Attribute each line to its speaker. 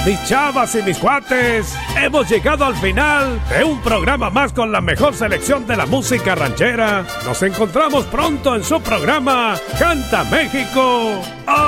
Speaker 1: Mis chavas y mis cuates, hemos llegado al final de un programa más con la mejor selección de la música ranchera. Nos encontramos pronto en su programa Canta México.